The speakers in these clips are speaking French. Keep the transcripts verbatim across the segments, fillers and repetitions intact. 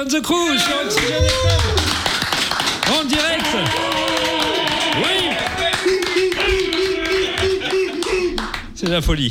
and the Crew sur Oxygène F M. En direct. Oui. C'est la folie.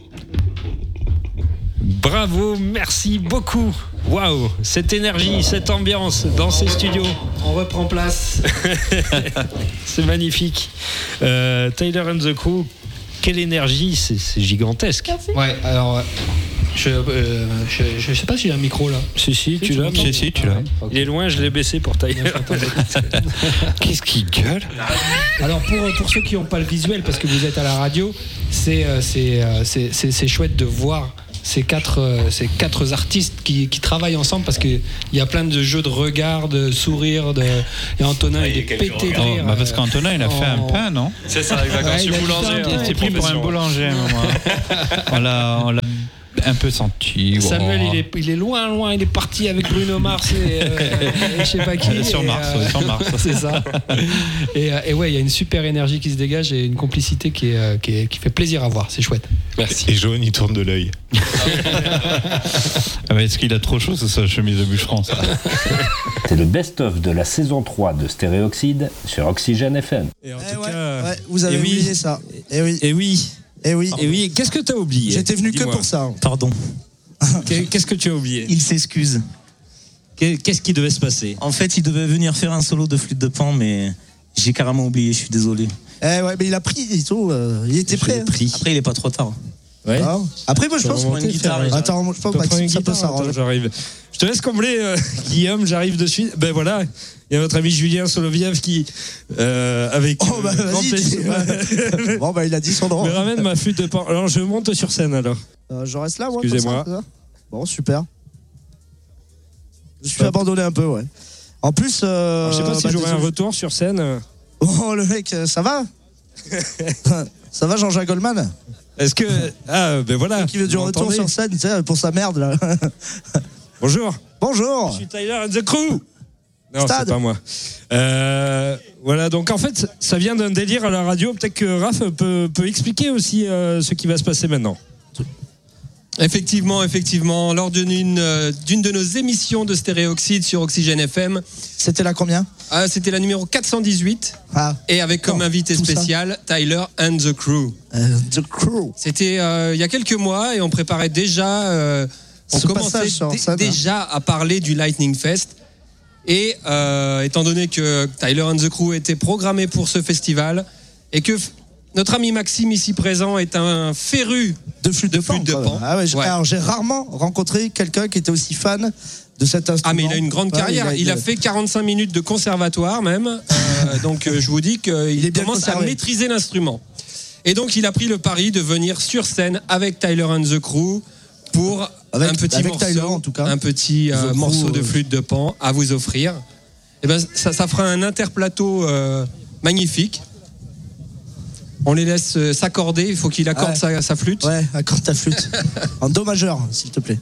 Bravo, merci beaucoup. Waouh, cette énergie, cette ambiance dans ces studios. On reprend place. C'est magnifique. Euh, Tyler and the Crew, quelle énergie, c'est, c'est gigantesque. Ouais, alors je, euh, je, je sais pas si j'ai un micro là. Si, si, tu, tu l'as. Si, si, tu l'as. Ouais, okay. Il est loin, je l'ai baissé pour Tyler. Qu'est-ce qu'il gueule? Alors pour, pour ceux qui n'ont pas le visuel, parce que vous êtes à la radio, c'est, c'est, c'est, c'est, c'est chouette de voir ces quatre, ces quatre artistes qui, qui travaillent ensemble, parce qu'il y a plein de jeux de regard, de sourire, de... et Antonin il est pété de rire. Oh, bah parce qu'Antonin il a fait en... un pain, non? C'est ça, exactement. Ouais, Je suis boulanger. Il s'est pris pour un boulanger à un moment. on, l'a, on l'a un peu senti. Samuel, oh. il, est, il est loin, loin, il est parti avec Bruno Mars et, euh, et je sais pas qui. Sur Mars, et, euh, ouais, sur Mars. C'est ça. Et, et ouais, il y a une super énergie qui se dégage et une complicité qui, est, qui, est, qui fait plaisir à voir. C'est chouette. Merci. Et Jaune, il tourne de l'œil. Ah bah, est-ce qu'il a trop chaud, c'est sa chemise de bûcheron, ça? C'est le best-of de la saison trois de Stéréoxyde sur Oxygène F M. Et en Eh tout ouais, cas, ouais, vous avez eh oui. oublié ça. Et oui. Et oui. Et oui. Et oui. Qu'est-ce que t'as oublié? J'étais venu Dis-moi. que pour ça. Pardon. Qu'est-ce que tu as oublié? Il s'excuse. Qu'est-ce qui devait se passer? En fait, il devait venir faire un solo de flûte de pan, mais j'ai carrément oublié, je suis désolé. Eh ouais, mais il a pris et tout. Euh, il était prêt. Pris. Après, il est pas trop tard. Ouais. Ah. Après, moi, je Tu pense vas remonter, une guitare. faire- Attends, moi, je pense Tu vas que prendre une ça peut guitare? s'arranger. Attends, j'arrive. Je te laisse combler, euh, Guillaume, j'arrive de suite. Ben voilà, il y a notre ami Julien Soloviev qui, euh, avec Oh bah euh, grand vas-y. plaisir, tu- Bon bah il a dit son droit. me ramène ma flûte de pan. Alors je monte sur scène alors. Euh, je reste là, moi. Excusez-moi. comme ça, Bon, super. Je suis abandonné un peu, ouais. En plus. Euh, Alors, je sais pas si bah, j'aurai un désolé. retour sur scène. Oh le mec, euh, ça va? Ça va Jean-Jacques Goldman? Est-ce que ah ben voilà. Qui veut du vous retour m'entendez sur scène, tu sais, pour sa merde là. Bonjour. Bonjour. Je suis Tyler and the Crew. Non, Stade. c'est pas moi. Euh, voilà, donc en fait, ça vient d'un délire à la radio. Peut-être que Raph peut, peut expliquer aussi euh, ce qui va se passer maintenant. Effectivement, effectivement, lors d'une, euh, d'une de nos émissions de Stéréoxyde sur Oxygène F M, C'était là combien? euh, c'était la numéro quatre cent dix-huit, Ah, et avec comme Oh, invité tout ça. spécial Tyler and the Crew. euh, The Crew. C'était euh, il y a quelques mois et on préparait déjà, euh, on Ce commençait passage sur dé- scène, déjà à parler du Lightning Fest. Et euh, étant donné que Tyler and the Crew était programmé pour ce festival et que f- notre ami Maxime ici présent est un féru De flûte de, de flûte de pan. pan. Ah ouais, j'ai- Ouais. Alors j'ai rarement rencontré quelqu'un qui était aussi fan de cet instrument. Ah mais il a une grande Ouais, carrière, il a, fait quarante-cinq minutes de conservatoire même, euh, donc euh, je vous dis qu'il Il est bien commence à conservé. maîtriser l'instrument. Et donc il a pris le pari de venir sur scène avec Tyler and the Crew pour Avec- un petit avec morceau, Tyler, en tout cas. un petit euh, The Crew, morceau de euh, flûte de pan à vous offrir. Et ben ça, ça fera un interplateau euh, magnifique. On les laisse euh, s'accorder, il faut qu'il accorde Ouais. sa, sa flûte. Ouais, accorde ta flûte. En do majeur, s'il te plaît.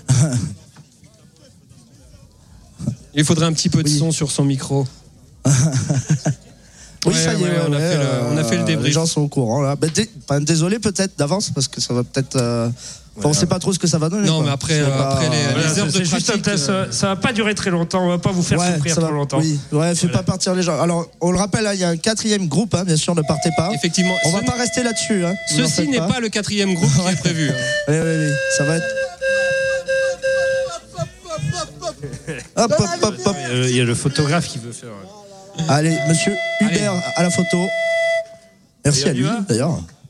Il faudrait un petit peu de Oui. son sur son micro. Oui, Ouais, ça y est, ouais, on a ouais, fait le- euh, on a fait le débrief. Les gens sont au courant là. Bah, dé- enfin, désolé peut-être d'avance parce que ça va peut-être. euh, enfin, on sait pas trop ce que ça va donner. Non, quoi. mais après, C'est euh, pas- après les, Voilà, les heures c'est de juste un pratique. test, euh, ça va pas durer très longtemps, on va pas vous faire Ouais, souffrir ça va- trop longtemps. Oui, ouais, fais Voilà. pas partir les gens. Alors, on le rappelle, hein, il y a un quatrième groupe, hein, bien sûr, ne partez pas. Effectivement, On va ce- pas rester là-dessus. Hein, vous en ceci faites n'est pas le quatrième groupe qui est prévu. hein. Oui, oui, oui, ça va être. Hop, hop, hop, hop. Il y a- il y a le photographe qui veut faire. Allez, monsieur Hubert à la photo. Merci Et on à y lui, va d'ailleurs.